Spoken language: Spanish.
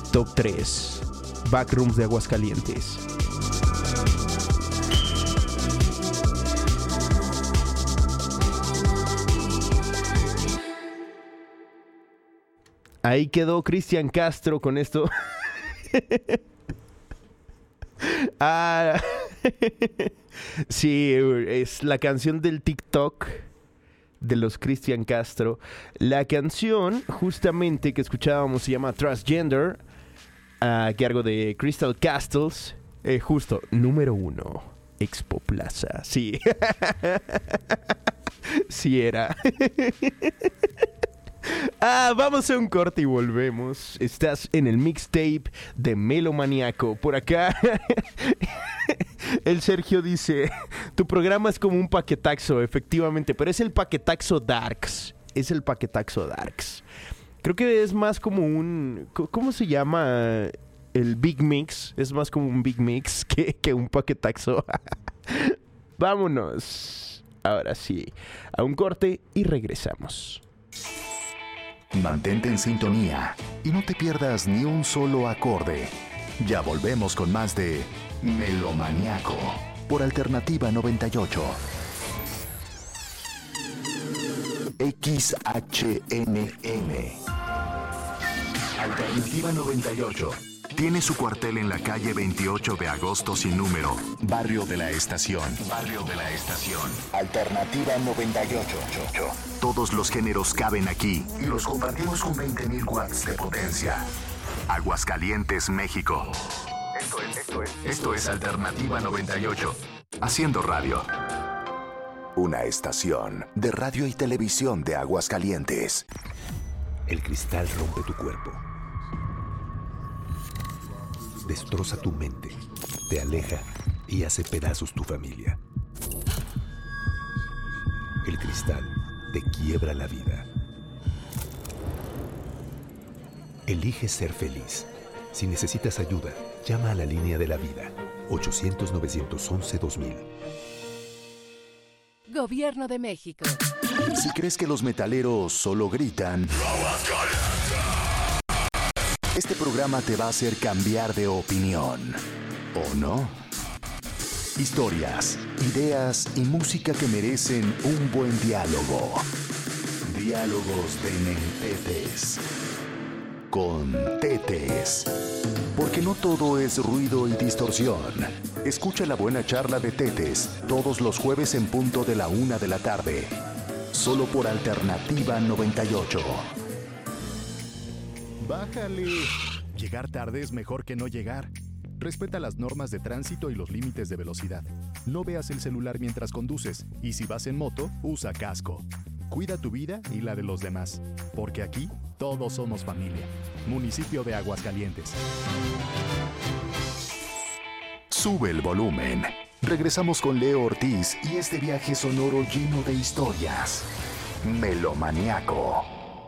Top 3 Backrooms de Aguascalientes. Ahí quedó Cristian Castro con esto. Sí, es la canción del TikTok de los Cristian Castro. La canción justamente que escuchábamos se llama Transgender, a cargo de Crystal Castles. Justo, número 1, Expo Plaza. Sí. Sí era. Vamos a un corte y volvemos. Estás en el mixtape de Melomaniaco. Por acá el Sergio dice: tu programa es como un paquetaxo, efectivamente, pero es el paquetaxo Darks. Es el paquetaxo Darks. Creo que es más como un... ¿Cómo se llama? El Big Mix. Es más como un Big Mix que un paquetaxo. Vámonos. Ahora sí, a un corte y regresamos. Mantente en sintonía y no te pierdas ni un solo acorde. Ya volvemos con más de Melomaniaco por Alternativa 98. XHNM. Alternativa 98. Tiene su cuartel en la calle 28 de agosto sin número, Barrio de la Estación. Barrio de la Estación. Alternativa 98. Todos los géneros caben aquí y los compartimos con 20.000 watts de potencia. Aguascalientes, México. Esto es Alternativa 98. Haciendo radio. Una estación de radio y televisión de Aguascalientes. El cristal rompe tu cuerpo. Destroza tu mente, te aleja y hace pedazos tu familia. El cristal te quiebra la vida. Elige ser feliz. Si necesitas ayuda, llama a la línea de la vida, 800-911-2000. Gobierno de México. Si crees que los metaleros solo gritan, este programa te va a hacer cambiar de opinión, ¿o no? Historias, ideas y música que merecen un buen diálogo. Diálogos de Nentetes. Con Tetes. Porque no todo es ruido y distorsión. Escucha la buena charla de Tetes todos los jueves en punto de la 1 de la tarde. Solo por Alternativa 98. Bájale. Llegar tarde es mejor que no llegar. Respeta las normas de tránsito y los límites de velocidad. No veas el celular mientras conduces. Y si vas en moto, usa casco. Cuida tu vida y la de los demás. Porque aquí todos somos familia. Municipio de Aguascalientes. Sube el volumen. Regresamos con Leo Ortiz y este viaje sonoro lleno de historias. Melomaniaco.